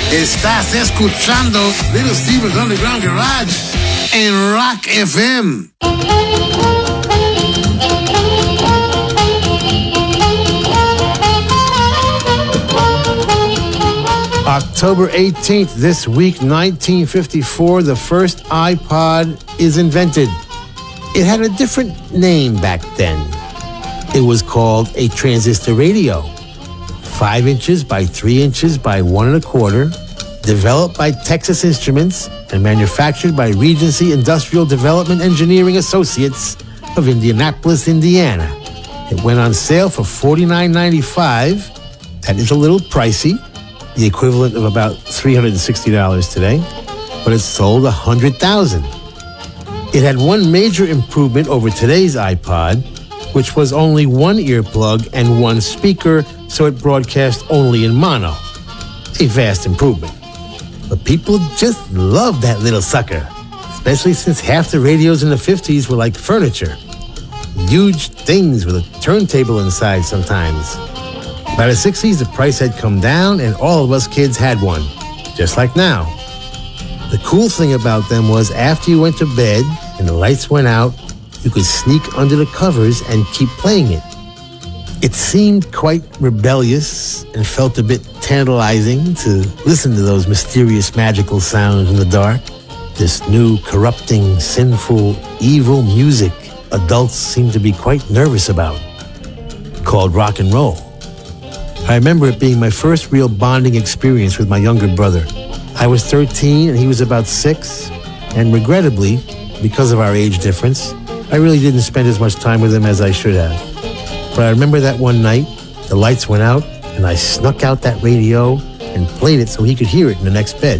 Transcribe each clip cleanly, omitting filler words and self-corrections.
Estás escuchando Little Steven's Underground Garage en Rock FM. October 18th, this week, 1954, the first iPod is invented. It had a different name back then. It was called a transistor radio. 5 inches by 3 inches by 1 1/4, developed by Texas Instruments and manufactured by Regency Industrial Development Engineering Associates of Indianapolis, Indiana. It went on sale for $49.95. That is a little pricey, the equivalent of about $360 today, but it sold 100,000. It had one major improvement over today's iPod, which was only one earplug and one speaker, so it broadcast only in mono. A vast improvement. But people just loved that little sucker, especially since half the radios in the 50s were like furniture. Huge things with a turntable inside sometimes. By the 60s, the price had come down and all of us kids had one, just like now. The cool thing about them was after you went to bed and the lights went out, you could sneak under the covers and keep playing it. It seemed quite rebellious and felt a bit tantalizing to listen to those mysterious magical sounds in the dark. This new, corrupting, sinful, evil music adults seem to be quite nervous about, called rock and roll. I remember it being my first real bonding experience with my younger brother. I was 13 and he was about 6, and regrettably, because of our age difference, I really didn't spend as much time with him as I should have. But I remember that one night, the lights went out, and I snuck out that radio and played it so he could hear it in the next bed.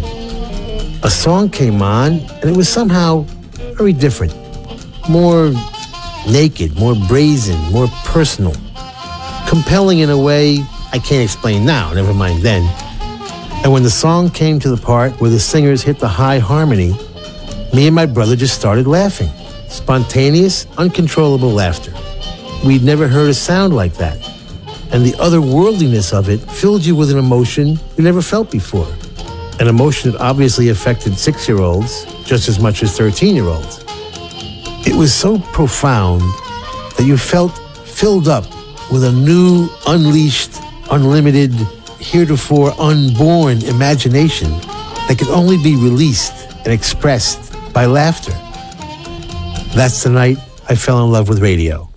A song came on, and it was somehow very different. More naked, more brazen, more personal. Compelling in a way I can't explain now, never mind then. And when the song came to the part where the singers hit the high harmony, me and my brother just started laughing. Spontaneous, uncontrollable laughter. We'd never heard a sound like that. And the otherworldliness of it filled you with an emotion you never felt before. An emotion that obviously affected 6-year-olds just as much as 13-year-olds. It was so profound that you felt filled up with a new, unleashed, unlimited, heretofore unborn imagination that could only be released and expressed by laughter. That's the night I fell in love with radio.